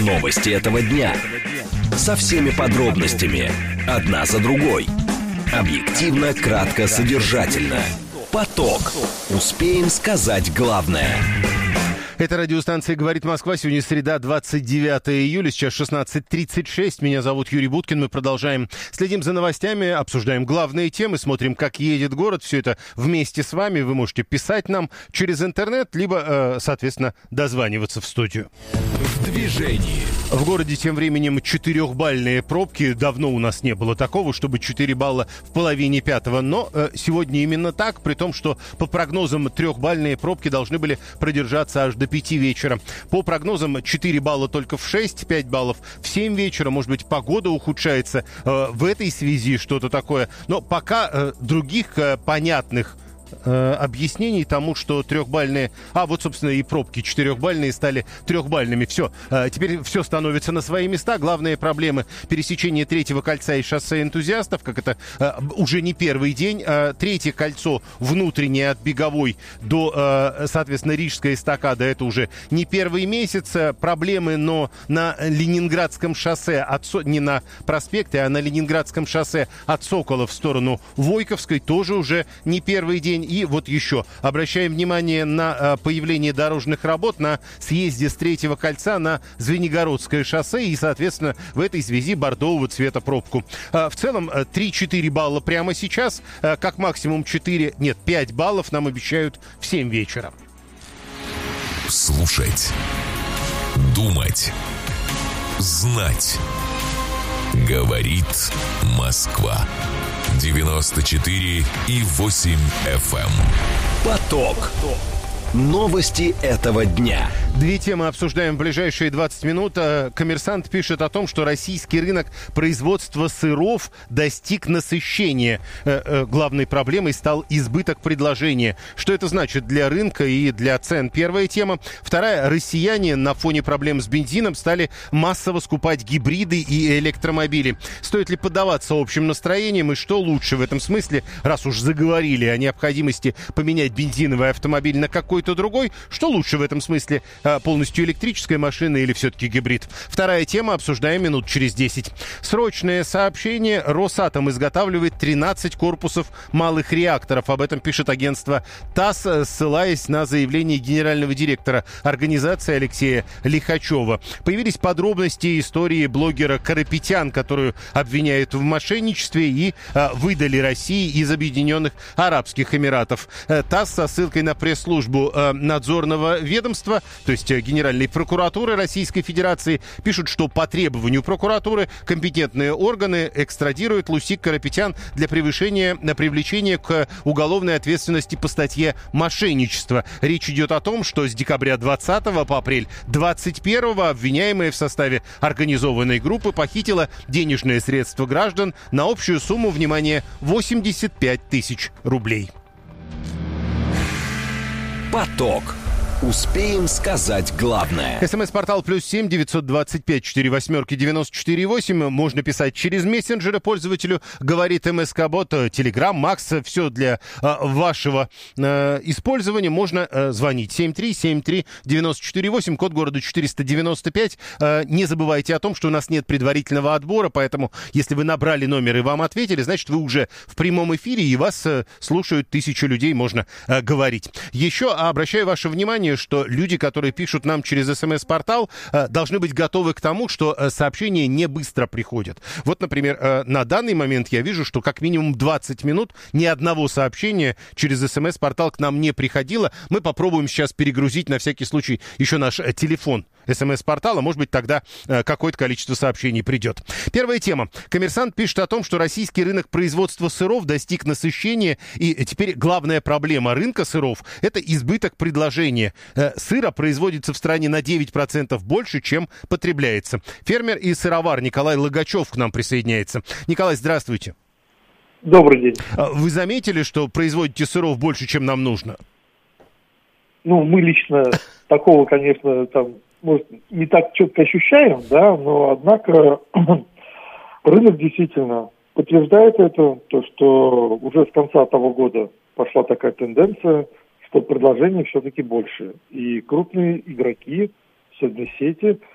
Новости этого дня. Со всеми подробностями. Одна за другой. Объективно, кратко, содержательно. Поток. Успеем сказать главное. Это радиостанция «Говорит Москва». Сегодня среда, 29 июля, сейчас 16:36. Меня зовут Юрий Буткин. Мы продолжаем. Следим за новостями, обсуждаем главные темы, смотрим, как едет город. Все это вместе с вами. Вы можете писать нам через интернет, либо, соответственно, дозваниваться в студию. В движении. В городе тем временем 4-бальные пробки. Давно у нас не было такого, чтобы 4 балла в половине пятого. Но сегодня именно так, при том, что по прогнозам 3-бальные пробки должны были продержаться аж до 5 вечера. По прогнозам 4 балла только в 6, 5 баллов в 7 вечера. Может быть, погода ухудшается в этой связи, что-то такое. Но пока других понятных объяснений тому, что 3-бальные... вот, собственно, и пробки 4-бальные стали 3-бальными. Все. Теперь все становится на свои места. Главные проблемы пересечения третьего кольца и шоссе энтузиастов, как это уже не первый день. Третье кольцо внутреннее от Беговой до, соответственно, Рижской эстакады. Это уже не первый месяц. Проблемы, но на Ленинградском шоссе, не на проспекте, а на Ленинградском шоссе от Сокола в сторону Войковской тоже уже не первый день. И вот еще обращаем внимание на появление дорожных работ на съезде с третьего кольца на Звенигородское шоссе и, соответственно, в этой связи бордового цвета пробку. В целом 3-4 балла прямо сейчас, как максимум 5 баллов нам обещают в 7 вечера. Слушать, думать, знать. Говорит Москва. 94,8 FM. Поток. Новости этого дня. Две темы обсуждаем в ближайшие 20 минут. «Коммерсант» пишет о том, что российский рынок производства сыров достиг насыщения. Главной проблемой стал избыток предложения. Что это значит для рынка и для цен? Первая тема. Вторая. Россияне на фоне проблем с бензином стали массово скупать гибриды и электромобили. Стоит ли поддаваться общим настроениям и что лучше в этом смысле, раз уж заговорили о необходимости поменять бензиновый автомобиль на какой-то другой, что лучше в этом смысле? Полностью электрическая машина или все-таки гибрид? Вторая тема, обсуждаем минут через 10. Срочное сообщение. Росатом изготавливает 13 корпусов малых реакторов. Об этом пишет агентство ТАСС, ссылаясь на заявление генерального директора организации Алексея Лихачева. Появились подробности истории блогера Карапетян, которую обвиняют в мошенничестве и выдали России из Объединенных Арабских Эмиратов. ТАСС со ссылкой на пресс-службу надзорного ведомства, то есть Генеральной прокуратуры Российской Федерации, пишут, что по требованию прокуратуры компетентные органы экстрадируют Лусик Карапетян для привлечения к уголовной ответственности по статье «Мошенничество». Речь идет о том, что с декабря 20 по апрель 21 обвиняемая в составе организованной группы похитила денежные средства граждан на общую сумму, внимание, 85 тысяч рублей. Поток. Успеем сказать главное. СМС-портал +7 925 48 94 8. Можно писать через мессенджеры пользователю. Говорит МСК-бот, Телеграм, Макс. Все для вашего использования. Можно звонить 7373948, код города 495. Не забывайте о том, что у нас нет предварительного отбора, поэтому если вы набрали номер и вам ответили, значит, вы уже в прямом эфире и вас слушают 1000 людей, можно говорить. Еще обращаю ваше внимание, что люди, которые пишут нам через СМС-портал, должны быть готовы к тому, что сообщения не быстро приходят. Вот, например, на данный момент я вижу, что как минимум 20 минут ни одного сообщения через СМС-портал к нам не приходило. Мы попробуем сейчас перегрузить на всякий случай еще наш телефон СМС-портала. Может быть, тогда какое-то количество сообщений придет. Первая тема. «Коммерсант» пишет о том, что российский рынок производства сыров достиг насыщения, и теперь главная проблема рынка сыров – это избыток предложения. Сыра производится в стране на 9% больше, чем потребляется. Фермер и сыровар Николай Логачев к нам присоединяется. Николай, здравствуйте. Добрый день. Вы заметили, что производите сыров больше, чем нам нужно? Мы лично такого, конечно, может, не так четко ощущаем, да, но, однако, рынок действительно подтверждает это, то, что уже с конца того года пошла такая тенденция, что предложений все-таки больше. И крупные игроки, особенно сети,